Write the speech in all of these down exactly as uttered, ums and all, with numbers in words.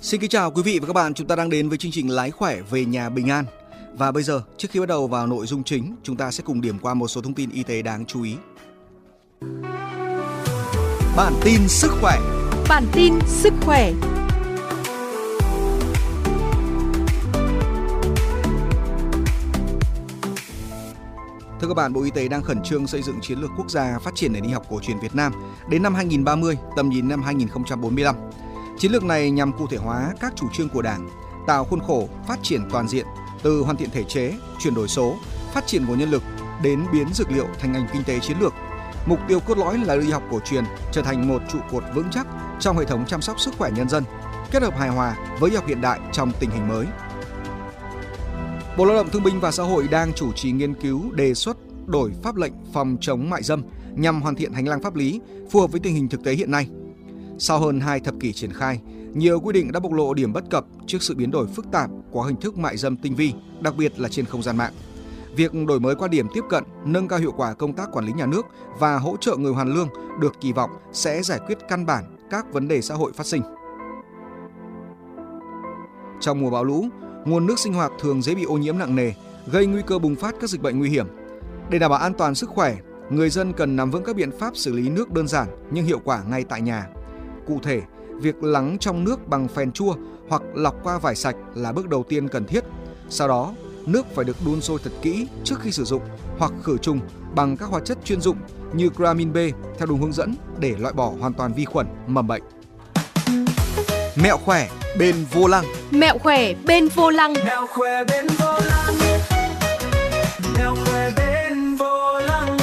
Xin kính chào quý vị và các bạn, chúng ta đang đến với chương trình Lái khỏe về nhà bình an. Và bây giờ, trước khi bắt đầu vào nội dung chính, chúng ta sẽ cùng điểm qua một số thông tin y tế đáng chú ý. Bản tin sức khỏe. Bản tin sức khỏe. Thưa các bạn, Bộ Y tế đang khẩn trương xây dựng chiến lược quốc gia phát triển nền y học cổ truyền Việt Nam đến năm hai nghìn không trăm ba mươi, tầm nhìn năm hai nghìn không trăm bốn mươi lăm. Chiến lược này nhằm cụ thể hóa các chủ trương của Đảng, tạo khuôn khổ phát triển toàn diện từ hoàn thiện thể chế, chuyển đổi số, phát triển nguồn nhân lực đến biến dược liệu thành ngành kinh tế chiến lược. Mục tiêu cốt lõi là đưa y học cổ truyền trở thành một trụ cột vững chắc trong hệ thống chăm sóc sức khỏe nhân dân, kết hợp hài hòa với y học hiện đại trong tình hình mới. Bộ Lao động Thương binh và Xã hội đang chủ trì nghiên cứu đề xuất đổi pháp lệnh phòng chống mại dâm nhằm hoàn thiện hành lang pháp lý phù hợp với tình hình thực tế hiện nay. Sau hơn hai thập kỷ triển khai, nhiều quy định đã bộc lộ điểm bất cập trước sự biến đổi phức tạp của hình thức mại dâm tinh vi, đặc biệt là trên không gian mạng. Việc đổi mới quan điểm tiếp cận, nâng cao hiệu quả công tác quản lý nhà nước và hỗ trợ người hoàn lương được kỳ vọng sẽ giải quyết căn bản các vấn đề xã hội phát sinh. Trong mùa bão lũ, nguồn nước sinh hoạt thường dễ bị ô nhiễm nặng nề, gây nguy cơ bùng phát các dịch bệnh nguy hiểm. Để đảm bảo an toàn sức khỏe, người dân cần nắm vững các biện pháp xử lý nước đơn giản nhưng hiệu quả ngay tại nhà. Cụ thể, việc lắng trong nước bằng phèn chua hoặc lọc qua vải sạch là bước đầu tiên cần thiết. Sau đó, nước phải được đun sôi thật kỹ trước khi sử dụng hoặc khử trùng bằng các hóa chất chuyên dụng như Chloramin B theo đúng hướng dẫn để loại bỏ hoàn toàn vi khuẩn, mầm bệnh. Mẹo khỏe bên vô lăng. Mẹo khỏe bên vô lăng. Mẹo khỏe bên vô lăng. Mẹo khỏe bên vô lăng.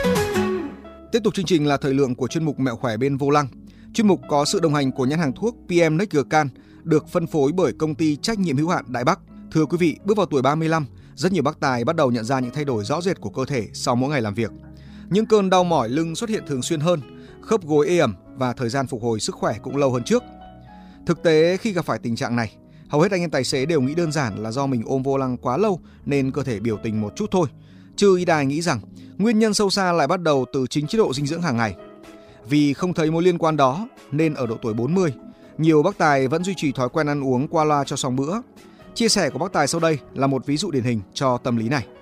Tiếp tục chương trình là thời lượng của chuyên mục Mẹo khỏe bên vô lăng. Chuyên mục có sự đồng hành của nhãn hàng thuốc pê em Nextgercan được phân phối bởi công ty trách nhiệm hữu hạn Đại Bắc. Thưa quý vị, bước vào tuổi ba mươi lăm, rất nhiều bác tài bắt đầu nhận ra những thay đổi rõ rệt của cơ thể sau mỗi ngày làm việc. Những cơn đau mỏi lưng xuất hiện thường xuyên hơn, khớp gối ê ẩm và thời gian phục hồi sức khỏe cũng lâu hơn trước. Thực tế, khi gặp phải tình trạng này, hầu hết anh em tài xế đều nghĩ đơn giản là do mình ôm vô lăng quá lâu nên cơ thể biểu tình một chút thôi. Chứ ít ai nghĩ rằng nguyên nhân sâu xa lại bắt đầu từ chính chế độ dinh dưỡng hàng ngày. Vì không thấy mối liên quan đó nên ở độ tuổi bốn mươi, nhiều bác tài vẫn duy trì thói quen ăn uống qua loa cho xong bữa. Chia sẻ của bác tài sau đây là một ví dụ điển hình cho tâm lý này.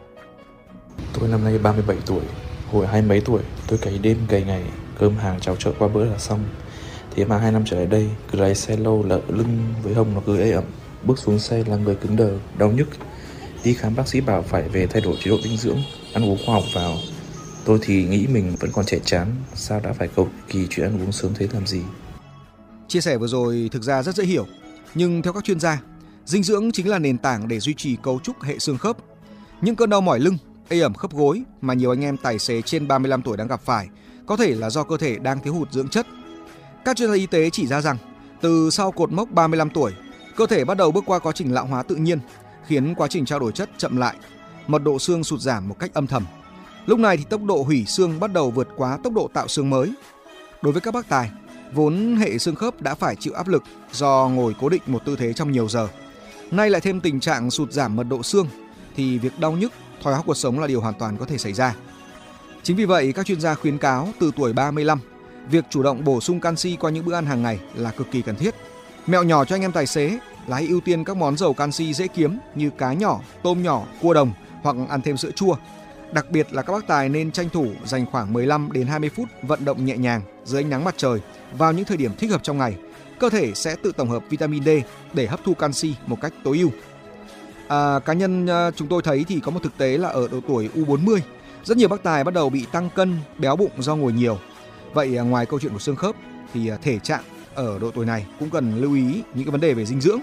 Tôi năm nay ba mươi bảy tuổi, hồi hai mấy tuổi tôi cày đêm cày ngày, cơm hàng cháo chợ qua bữa là xong. Thế mà hai năm trở lại đây, cứ lái xe lâu là lưng với hông nó cứ ê ẩm, bước xuống xe là người cứng đờ, đau nhức. Đi khám bác sĩ bảo phải về thay đổi chế độ dinh dưỡng, ăn uống khoa học vào. Tôi thì nghĩ mình vẫn còn trẻ chán, sao đã phải cầu kỳ chuyện ăn uống sớm thế làm gì. Chia sẻ vừa rồi thực ra rất dễ hiểu, nhưng theo các chuyên gia, dinh dưỡng chính là nền tảng để duy trì cấu trúc hệ xương khớp. Những cơn đau mỏi lưng, ê ẩm khớp gối mà nhiều anh em tài xế trên ba mươi lăm tuổi đang gặp phải có thể là do cơ thể đang thiếu hụt dưỡng chất. Các chuyên gia y tế chỉ ra rằng, từ sau cột mốc ba mươi lăm tuổi, cơ thể bắt đầu bước qua quá trình lão hóa tự nhiên, khiến quá trình trao đổi chất chậm lại, mật độ xương sụt giảm một cách âm thầm. Lúc này thì tốc độ hủy xương bắt đầu vượt quá tốc độ tạo xương mới. Đối với các bác tài, vốn hệ xương khớp đã phải chịu áp lực do ngồi cố định một tư thế trong nhiều giờ, nay lại thêm tình trạng sụt giảm mật độ xương, thì việc đau nhức, thoái hóa cột sống là điều hoàn toàn có thể xảy ra. Chính vì vậy, các chuyên gia khuyến cáo từ tuổi ba mươi lăm, việc chủ động bổ sung canxi qua những bữa ăn hàng ngày là cực kỳ cần thiết. Mẹo nhỏ cho anh em tài xế là hãy ưu tiên các món giàu canxi dễ kiếm như cá nhỏ, tôm nhỏ, cua đồng hoặc ăn thêm sữa chua. Đặc biệt là các bác tài nên tranh thủ dành khoảng mười lăm đến hai mươi phút vận động nhẹ nhàng dưới ánh nắng mặt trời vào những thời điểm thích hợp trong ngày. Cơ thể sẽ tự tổng hợp vitamin D để hấp thu canxi một cách tối ưu. À, cá nhân chúng tôi thấy thì có một thực tế là ở độ tuổi u bốn mươi, rất nhiều bác tài bắt đầu bị tăng cân, béo bụng do ngồi nhiều. Vậy ngoài câu chuyện của xương khớp thì thể trạng ở độ tuổi này cũng cần lưu ý những cái vấn đề về dinh dưỡng.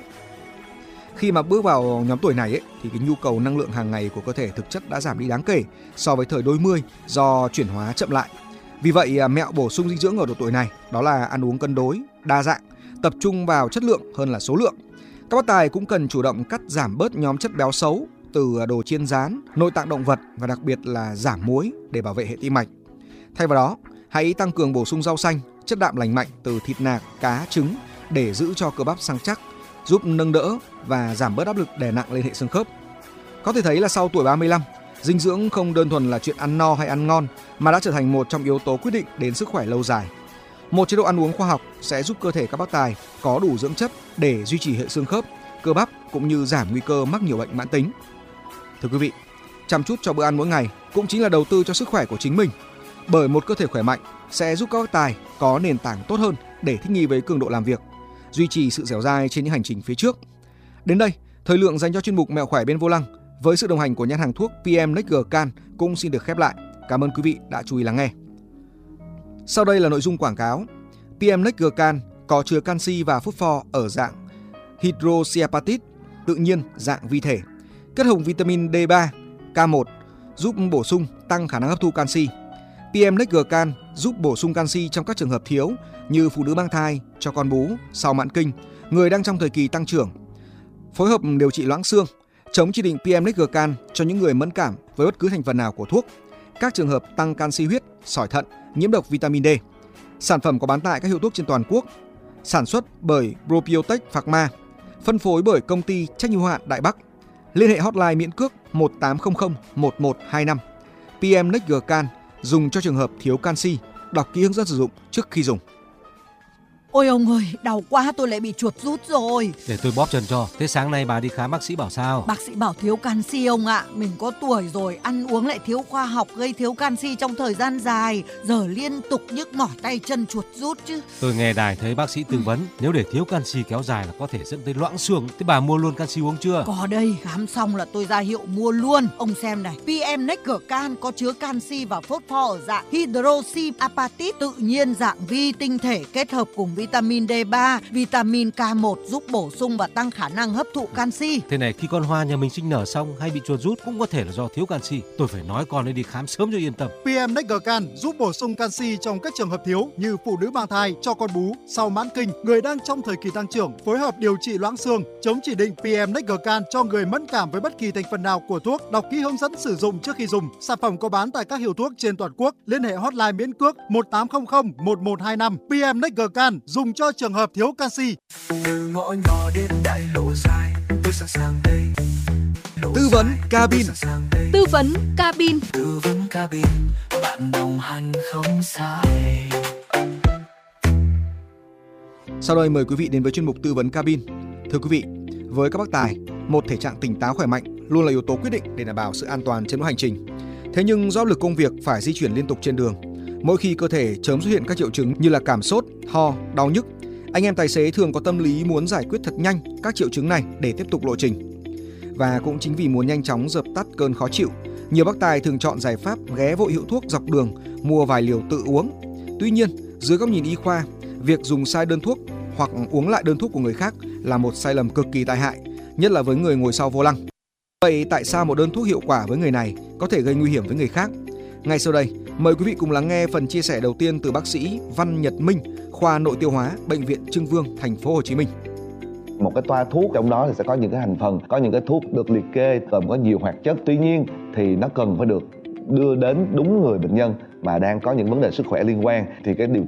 Khi mà bước vào nhóm tuổi này ấy, thì cái nhu cầu năng lượng hàng ngày của cơ thể thực chất đã giảm đi đáng kể so với thời đôi mươi do chuyển hóa chậm lại. Vì vậy mẹo bổ sung dinh dưỡng ở độ tuổi này đó là ăn uống cân đối, đa dạng, tập trung vào chất lượng hơn là số lượng. Các bác tài cũng cần chủ động cắt giảm bớt nhóm chất béo xấu từ đồ chiên rán, nội tạng động vật và đặc biệt là giảm muối để bảo vệ hệ tim mạch. Thay vào đó, hãy tăng cường bổ sung rau xanh, chất đạm lành mạnh từ thịt nạc, cá, trứng để giữ cho cơ bắp săn chắc, giúp nâng đỡ và giảm bớt áp lực đè nặng lên hệ xương khớp. Có thể thấy là sau tuổi ba mươi lăm, dinh dưỡng không đơn thuần là chuyện ăn no hay ăn ngon mà đã trở thành một trong yếu tố quyết định đến sức khỏe lâu dài. Một chế độ ăn uống khoa học sẽ giúp cơ thể các bác tài có đủ dưỡng chất để duy trì hệ xương khớp, cơ bắp cũng như giảm nguy cơ mắc nhiều bệnh mãn tính. Thưa quý vị, chăm chút cho bữa ăn mỗi ngày cũng chính là đầu tư cho sức khỏe của chính mình. Bởi một cơ thể khỏe mạnh sẽ giúp các bác tài có nền tảng tốt hơn để thích nghi với cường độ làm việc, duy trì sự dẻo dai trên những hành trình phía trước. Đến đây, thời lượng dành cho chuyên mục Mẹo khỏe bên vô lăng với sự đồng hành của nhãn hàng thuốc pê em Nextgercan cũng xin được khép lại. Cảm ơn quý vị đã chú ý lắng nghe. Sau đây là nội dung quảng cáo. pê em Nextgercan có chứa canxi và phosphor ở dạng hydroxyapatite tự nhiên dạng vi thể, kết hợp vitamin D ba, K một giúp bổ sung tăng khả năng hấp thu canxi. pê em Nextgercan giúp bổ sung canxi trong các trường hợp thiếu như phụ nữ mang thai, cho con bú, sau mãn kinh, người đang trong thời kỳ tăng trưởng. Phối hợp điều trị loãng xương, chống chỉ định pê em Nextgercan cho những người mẫn cảm với bất cứ thành phần nào của thuốc, các trường hợp tăng canxi huyết, sỏi thận, nhiễm độc vitamin D. Sản phẩm có bán tại các hiệu thuốc trên toàn quốc. Sản xuất bởi Probiotech Pharma, phân phối bởi công ty trách nhiệm hữu hạn Đại Bắc. Liên hệ hotline miễn cước một tám không không một một hai năm. pê em Nextgercan dùng cho trường hợp thiếu canxi. Đọc kỹ hướng dẫn sử dụng trước khi dùng. Ôi ông ơi, đau quá, tôi lại bị chuột rút rồi. Để tôi bóp chân cho. Thế sáng nay bà đi khám bác sĩ bảo sao? Bác sĩ bảo thiếu canxi ông ạ. Mình có tuổi rồi, ăn uống lại thiếu khoa học, gây thiếu canxi trong thời gian dài. Giờ liên tục nhức mỏi tay chân chuột rút chứ. Tôi nghe đài thấy bác sĩ tư vấn, nếu để thiếu canxi kéo dài là có thể dẫn tới loãng xương. Thế bà mua luôn canxi uống chưa? Có đây, khám xong là tôi ra hiệu mua luôn. Ông xem này, pê em Nextgercan có chứa canxi và phosphor ở dạng hydroxyapatite tự nhiên dạng vi tinh thể kết hợp cùng vitamin D ba, vitamin K một giúp bổ sung và tăng khả năng hấp thụ canxi. Thế này, khi con hoa nhà mình sinh nở xong hay bị chuột rút cũng có thể là do thiếu canxi. Tôi phải nói con ấy đi khám sớm cho yên tâm. pê em Nextgercan giúp bổ sung canxi trong các trường hợp thiếu như phụ nữ mang thai, cho con bú, sau mãn kinh, người đang trong thời kỳ tăng trưởng, phối hợp điều trị loãng xương, chống chỉ định pê em Nextgercan cho người mẫn cảm với bất kỳ thành phần nào của thuốc. Đọc kỹ hướng dẫn sử dụng trước khi dùng. Sản phẩm có bán tại các hiệu thuốc trên toàn quốc. Liên hệ hotline miễn cước một tám không không một một hai năm. pê em Nextgercan dùng cho trường hợp thiếu canxi. Từ ngõ nhỏ đến đại lộ dài, tôi sẵn sàng đây. Tư vấn cabin. Tư vấn cabin. Tư vấn cabin, bạn đồng hành không sai. Sau đây mời quý vị đến với chuyên mục tư vấn cabin. Thưa quý vị, với các bác tài, một thể trạng tỉnh táo khỏe mạnh luôn là yếu tố quyết định để đảm bảo sự an toàn trên mỗi hành trình. Thế nhưng do áp lực công việc phải di chuyển liên tục trên đường, mỗi khi cơ thể chớm xuất hiện các triệu chứng như là cảm sốt, ho, đau nhức, anh em tài xế thường có tâm lý muốn giải quyết thật nhanh các triệu chứng này để tiếp tục lộ trình. Và cũng chính vì muốn nhanh chóng dập tắt cơn khó chịu, nhiều bác tài thường chọn giải pháp ghé vội hiệu thuốc dọc đường, mua vài liều tự uống. Tuy nhiên, dưới góc nhìn y khoa, việc dùng sai đơn thuốc hoặc uống lại đơn thuốc của người khác là một sai lầm cực kỳ tai hại, nhất là với người ngồi sau vô lăng. Vậy tại sao một đơn thuốc hiệu quả với người này có thể gây nguy hiểm với người khác? Ngay sau đây, mời quý vị cùng lắng nghe phần chia sẻ đầu tiên từ bác sĩ Văn Nhật Minh, khoa nội tiêu hóa, Bệnh viện Trưng Vương, thành phố Hồ Chí Minh. Một cái toa thuốc trong đó thì sẽ có những cái thành phần, có những cái thuốc được liệt kê gồm có nhiều hoạt chất. Tuy nhiên thì nó cần phải được đưa đến đúng người bệnh nhân mà đang có những vấn đề sức khỏe liên quan, thì cái điều